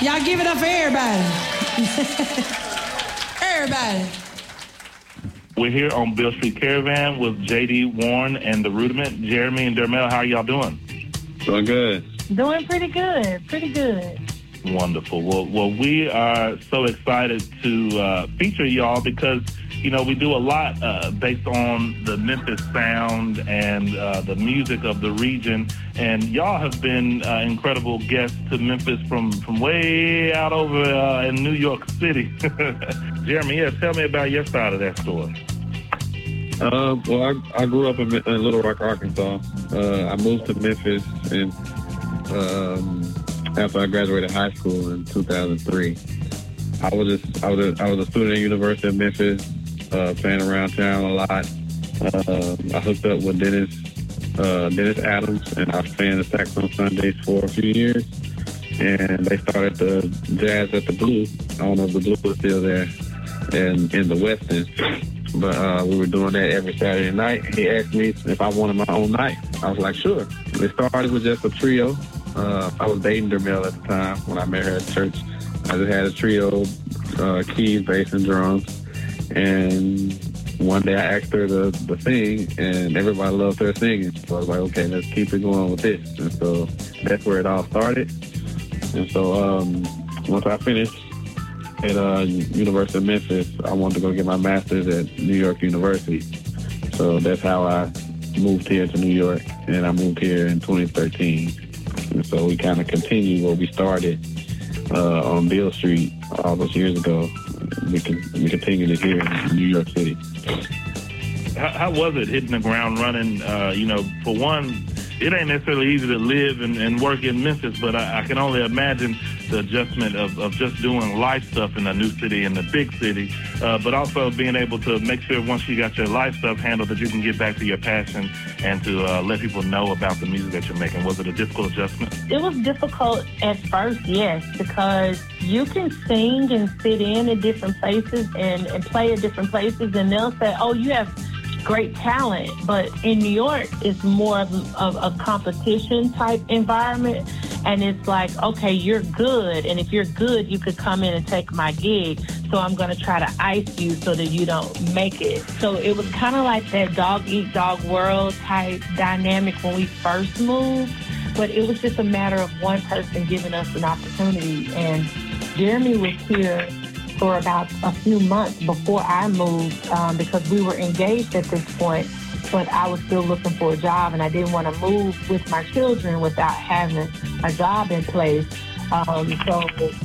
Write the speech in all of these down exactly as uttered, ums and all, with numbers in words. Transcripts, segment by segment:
Y'all give it up for everybody. Everybody. We're here on Beale Street Caravan with J D Warren and The Rudiment. Jeremy and Dermel, how are y'all doing? Doing good. Doing pretty good, pretty good. Wonderful. Well, well, we are so excited to uh, feature y'all because, you know, we do a lot uh, based on the Memphis sound and uh, the music of the region. And y'all have been uh, incredible guests to Memphis from, from way out over uh, in New York City. Jeremy, yeah, tell me about your side of that story. Uh, well, I, I grew up in, in Little Rock, Arkansas. Uh, I moved to Memphis and um, after I graduated high school in two thousand three. I was just, I was a, I was a student at the University of Memphis, uh, playing around town a lot. Uh, I hooked up with Dennis uh, Dennis Adams, and I was playing the sax on Sundays for a few years. And they started the Jazz at the Blue. I don't know if the Blue is still there, and in the Westin. But uh, we were doing that every Saturday night. He asked me if I wanted my own night. I was like, sure. It started with just a trio. Uh, I was dating Dermel at the time when I met her at church. I just had a trio, uh, keys, bass, and drums. And one day I asked her to, to sing, and everybody loved her singing. So I was like, okay, let's keep it going with this. And so that's where it all started. And so um, once I finished at uh, University of Memphis, I wanted to go get my master's at New York University. So that's how I moved here to New York, and I moved here in twenty thirteen. And so we kind of continued what we started uh, on Beale Street all those years ago. We can we continue to here in New York City. How, how was it hitting the ground running? Uh, you know, for one, it ain't necessarily easy to live and, and work in Memphis, but I, I can only imagine the adjustment of, of just doing life stuff in a new city, in the big city, uh, but also being able to make sure once you got your life stuff handled that you can get back to your passion and to uh, let people know about the music that you're making. Was it a difficult adjustment? It was difficult at first, yes, because you can sing and sit in at different places and, and play at different places, and they'll say, oh, you have great talent. But in New York, it's more of, of a competition type environment. And it's like, okay, you're good. And if you're good, you could come in and take my gig. So I'm going to try to ice you so that you don't make it. So it was kind of like that dog eat dog world type dynamic when we first moved. But it was just a matter of one person giving us an opportunity. And Jeremy was here for about a few months before I moved um, because we were engaged at this point, but I was still looking for a job, and I didn't want to move with my children without having a job in place. Um, so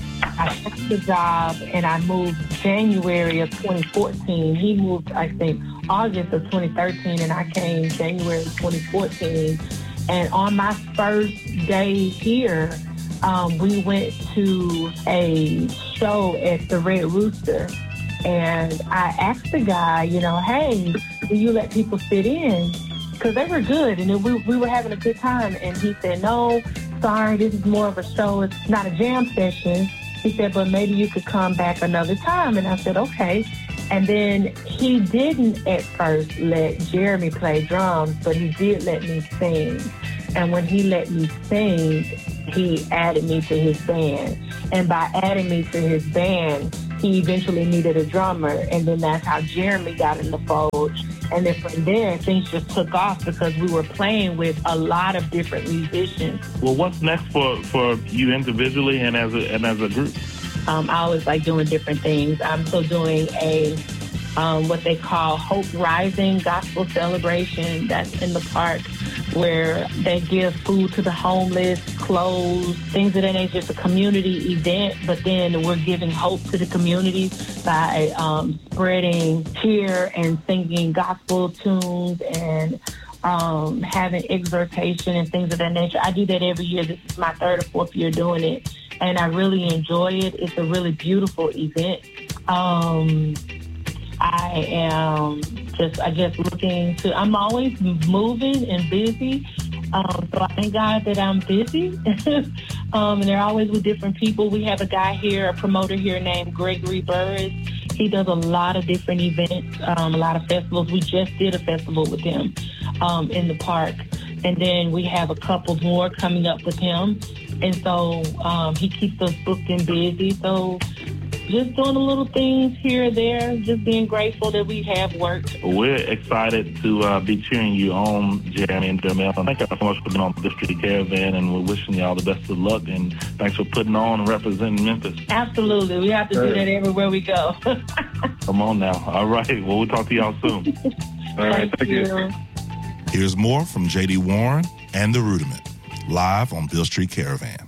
I took the job, and I moved January of twenty fourteen. He moved, I think, August of twenty thirteen, and I came January twenty fourteen. And on my first day here, Um, we went to a show at the Red Rooster, and I asked the guy, you know, hey, do you let people sit in? Because they were good, and we, we were having a good time. And he said, no, sorry, this is more of a show. It's not a jam session. He said, but maybe you could come back another time. And I said, okay. And then he didn't at first let Jeremy play drums, but he did let me sing. And when he let me sing, he added me to his band. And by adding me to his band, he eventually needed a drummer. And then that's how Jeremy got in the fold. And then from there, things just took off because we were playing with a lot of different musicians. Well, what's next for, for you individually and as a, and as a group? Um, I always like doing different things. I'm still doing a um, what they call Hope Rising Gospel Celebration. That's in the park, where they give food to the homeless, clothes, things of that nature. It's a community event, but then we're giving hope to the community by um, spreading cheer and singing gospel tunes and um, having exhortation and things of that nature. I do that every year. This is my third or fourth year doing it, and I really enjoy it. It's a really beautiful event. Um, I am just, I guess, looking to, I'm always moving and busy. Um, so I thank God that I'm busy. um, and they're always with different people. We have a guy here, a promoter here named Gregory Burris. He does a lot of different events, um, a lot of festivals. We just did a festival with him um, in the park. And then we have a couple more coming up with him. And so um, he keeps us booked and busy. So just doing the little things here or there, just being grateful that we have work. We're excited to uh, be cheering you on, Jeremy and Jermel. Thank you so much for being on the District Caravan, and we're wishing you all the best of luck. And thanks for putting on and representing Memphis. Absolutely. We have to do that everywhere we go. Come on now. All right. Well, we'll talk to y'all soon. All right. Thank you. Here's more from J D Warren and The Rudiment, live on Beale Street Caravan.